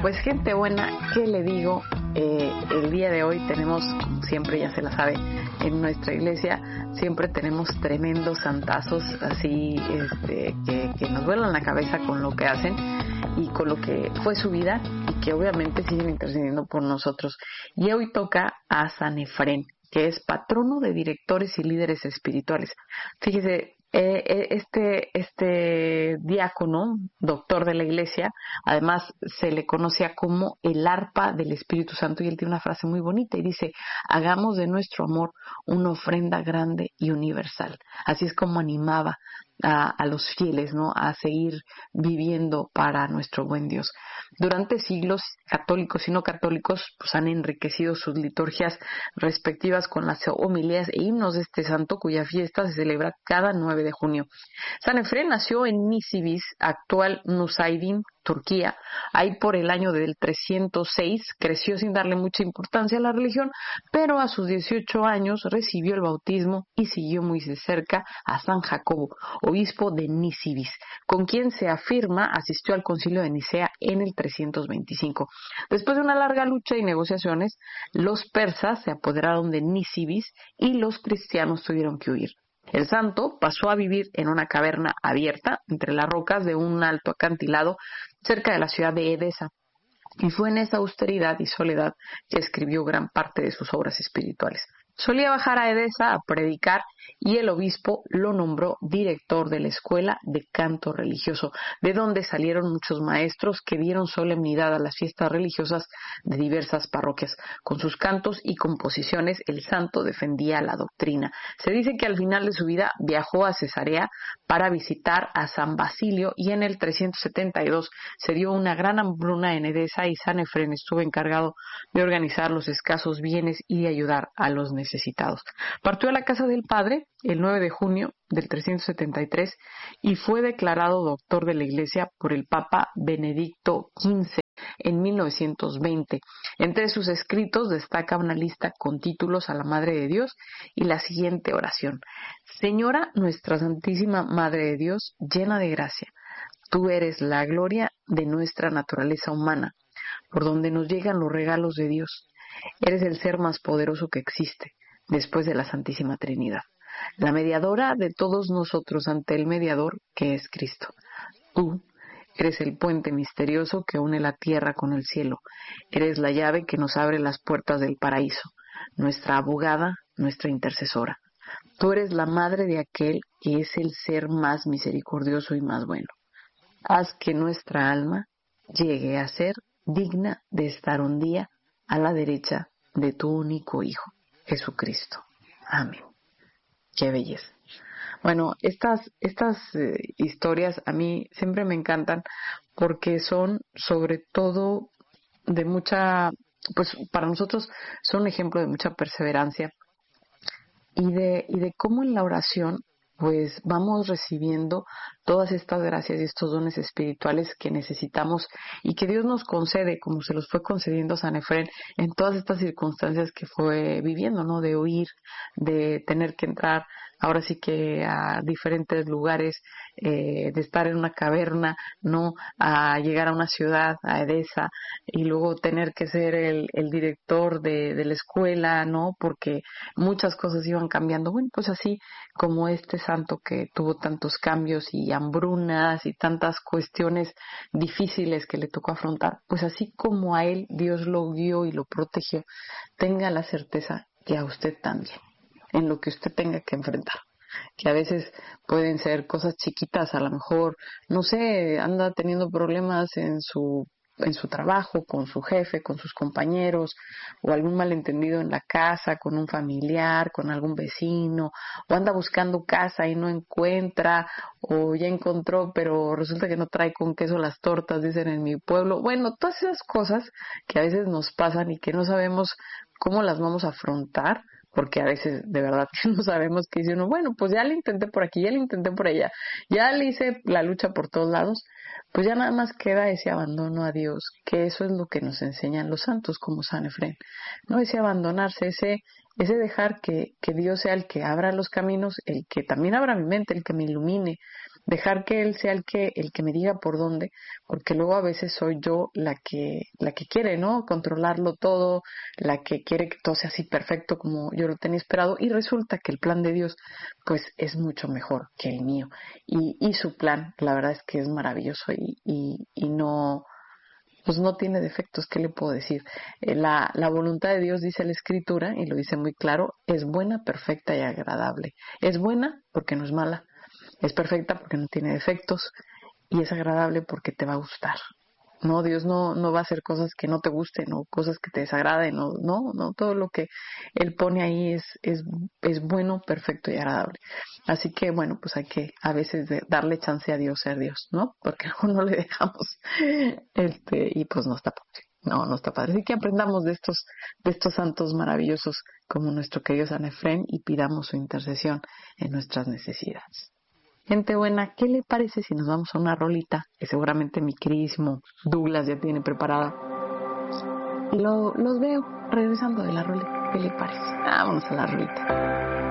Pues gente buena, ¿qué le digo? El día de hoy tenemos, como siempre ya se la sabe, en nuestra iglesia siempre tenemos tremendos santazos así que nos vuelan la cabeza con lo que hacen y con lo que fue su vida y que obviamente siguen intercediendo por nosotros. Y hoy toca a San Efrén, que es patrono de directores y líderes espirituales. Fíjese, este diácono, doctor de la iglesia, además se le conocía como el arpa del Espíritu Santo, y él tiene una frase muy bonita y dice: hagamos de nuestro amor una ofrenda grande y universal. Así es como animaba a los fieles, ¿no?, a seguir viviendo para nuestro buen Dios. Durante siglos, católicos y no católicos pues han enriquecido sus liturgias respectivas con las homilías e himnos de este santo, cuya fiesta se celebra cada 9 de junio. San Efrén nació en Nisibis, actual Nusaybin, Turquía. Ahí por el año del 306 creció sin darle mucha importancia a la religión, pero a sus 18 años recibió el bautismo y siguió muy de cerca a San Jacobo, obispo de Nisibis, con quien se afirma asistió al concilio de Nicea en el 325. Después de una larga lucha y negociaciones, los persas se apoderaron de Nisibis y los cristianos tuvieron que huir. El santo pasó a vivir en una caverna abierta entre las rocas de un alto acantilado cerca de la ciudad de Edesa, y fue en esa austeridad y soledad que escribió gran parte de sus obras espirituales. Solía bajar a Edesa a predicar y el obispo lo nombró director de la escuela de canto religioso, de donde salieron muchos maestros que dieron solemnidad a las fiestas religiosas de diversas parroquias. Con sus cantos y composiciones el santo defendía la doctrina. Se dice que al final de su vida viajó a Cesarea para visitar a San Basilio, y en el 372 se dio una gran hambruna en Edesa y San Efrén estuvo encargado de organizar los escasos bienes y de ayudar a los necesitados. Partió a la casa del padre el 9 de junio del 373 y fue declarado doctor de la Iglesia por el Papa Benedicto XV en 1920. Entre sus escritos destaca una lista con títulos a la Madre de Dios y la siguiente oración: Señora nuestra Santísima Madre de Dios, llena de gracia, tú eres la gloria de nuestra naturaleza humana, por donde nos llegan los regalos de Dios. Eres el ser más poderoso que existe, después de la Santísima Trinidad, la mediadora de todos nosotros ante el mediador que es Cristo. Tú eres el puente misterioso que une la tierra con el cielo. Eres la llave que nos abre las puertas del paraíso, nuestra abogada, nuestra intercesora. Tú eres la madre de aquel que es el ser más misericordioso y más bueno. Haz que nuestra alma llegue a ser digna de estar un día a la derecha de tu único Hijo, Jesucristo. Amén. Qué belleza. Bueno, estas historias a mí siempre me encantan porque son sobre todo de mucha, pues para nosotros son un ejemplo de mucha perseverancia y de cómo en la oración pues vamos recibiendo todas estas gracias y estos dones espirituales que necesitamos y que Dios nos concede, como se los fue concediendo a San Efrén en todas estas circunstancias que fue viviendo, ¿no? De huir, de tener que entrar ahora sí que a diferentes lugares, de estar en una caverna, ¿no? A llegar a una ciudad, a Edesa, y luego tener que ser el director de la escuela, ¿no? Porque muchas cosas iban cambiando. Bueno, pues así como este santo que tuvo tantos cambios y hambrunas y tantas cuestiones difíciles que le tocó afrontar, pues así como a él Dios lo guió y lo protegió, tenga la certeza que a usted también, en lo que usted tenga que enfrentar, que a veces pueden ser cosas chiquitas, a lo mejor, no sé, anda teniendo problemas en su trabajo, con su jefe, con sus compañeros, o algún malentendido en la casa, con un familiar, con algún vecino, o anda buscando casa y no encuentra, o ya encontró, pero resulta que no trae con queso las tortas, dicen en mi pueblo. Bueno, todas esas cosas que a veces nos pasan y que no sabemos cómo las vamos a afrontar, porque a veces de verdad que no sabemos, qué dice uno, bueno, pues ya le intenté por aquí, ya le intenté por allá, ya le hice la lucha por todos lados, pues ya nada más queda ese abandono a Dios, que eso es lo que nos enseñan los santos como San Efrén, ¿no? Ese abandonarse, ese dejar que Dios sea el que abra los caminos, el que también abra mi mente, el que me ilumine, dejar que Él sea el que me diga por dónde, porque luego a veces soy yo la que quiere, ¿no? Controlarlo todo, la que quiere que todo sea así perfecto como yo lo tenía esperado, y resulta que el plan de Dios, pues, es mucho mejor que el mío, y su plan, la verdad es que es maravilloso y no, pues no tiene defectos. ¿Qué le puedo decir? La voluntad de Dios, dice la Escritura, y lo dice muy claro, es buena, perfecta y agradable. Es buena porque no es mala, es perfecta porque no tiene defectos y es agradable porque te va a gustar. No, Dios no va a hacer cosas que no te gusten o cosas que te desagraden, no, todo lo que Él pone ahí es bueno, perfecto y agradable. Así que bueno, pues hay que a veces darle chance a Dios ser Dios, ¿no? Porque luego no le dejamos, y pues no está padre. No está padre. Así que aprendamos de estos santos maravillosos como nuestro querido San Efrén y pidamos su intercesión en nuestras necesidades. Gente buena, ¿qué le parece si nos vamos a una rolita que seguramente mi queridísimo Douglas ya tiene preparada? Y los veo regresando de la rolita. ¿Qué le parece? Vámonos a la rolita.